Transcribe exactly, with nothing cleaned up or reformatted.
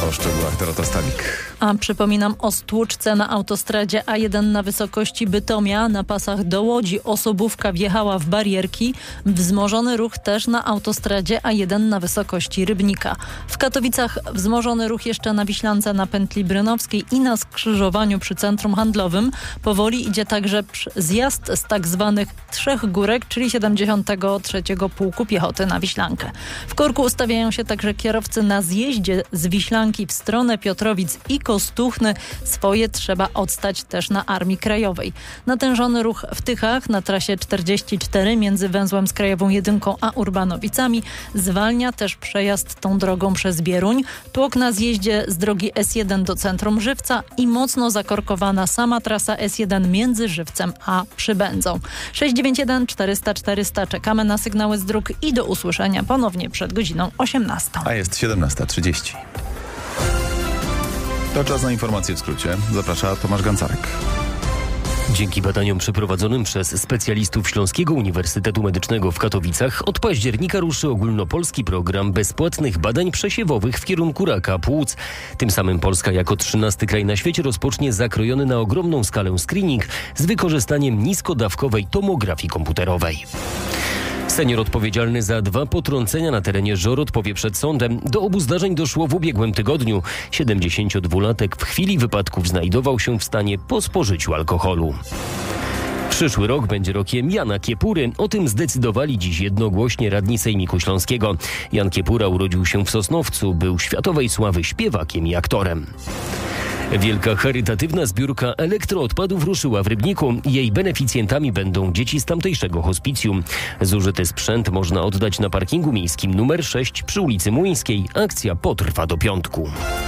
O szczegółach Dorota Stawik. A przypominam o stłuczce na autostradzie A jeden na wysokości Bytomia. Na pasach do Łodzi osobówka wjechała w barierki. Wzmożony ruch też na autostradzie A jeden na wysokości Rybnika. W Katowicach wzmożony ruch jeszcze na Wiślance na pętli Brynowskiej i na skrzyżowaniu przy centrum handlowym. Powoli idzie także zjazd z tak zwanych Trzech Górek, czyli siedemdziesiątego trzeciego Pułku Piechoty na Wiślankę. W korku ustawiają się także kierowcy na zjeździe z Wiślanki w stronę Piotrowic i Kostuchny. Swoje trzeba odstać też na Armii Krajowej. Natężony ruch w Tychach na trasie czterdzieści cztery między węzłem z Krajową Jedynką a Urbanowicami. Zwalnia też przejazd tą drogą przez Bieruń. Tłok na zjeździe z drogi S jeden do centrum Żywca i mocno zakorkowana sama trasa S jeden między Żywcem a Przybędzą. sześć dziewięć jeden czterysta czterysta. Czekamy na sygnały z dróg i do usłyszenia ponownie przed godziną osiemnastą. A jest siedemnasta trzydzieści. To czas na informacje w skrócie. Zaprasza Tomasz Gancarek. Dzięki badaniom przeprowadzonym przez specjalistów Śląskiego Uniwersytetu Medycznego w Katowicach od października ruszy ogólnopolski program bezpłatnych badań przesiewowych w kierunku raka płuc. Tym samym Polska jako trzynasty kraj na świecie rozpocznie zakrojony na ogromną skalę screening z wykorzystaniem niskodawkowej tomografii komputerowej. Senior odpowiedzialny za dwa potrącenia na terenie Żor odpowie przed sądem. Do obu zdarzeń doszło w ubiegłym tygodniu. siedemdziesięciodwulatek w chwili wypadków znajdował się w stanie po spożyciu alkoholu. Przyszły rok będzie rokiem Jana Kiepury. O tym zdecydowali dziś jednogłośnie radni Sejmiku Śląskiego. Jan Kiepura urodził się w Sosnowcu. Był światowej sławy śpiewakiem i aktorem. Wielka charytatywna zbiórka elektroodpadów ruszyła w Rybniku. Jej beneficjentami będą dzieci z tamtejszego hospicjum. Zużyty sprzęt można oddać na parkingu miejskim numer sześć przy ulicy Młyńskiej. Akcja potrwa do piątku.